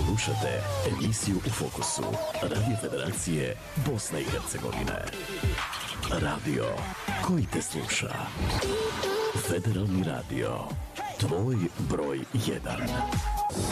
Slušate emisiju U fokusu Radio Federacije Bosne i Hercegovine. Radio koji te sluša. Federalni radio. Tvoj broj 1.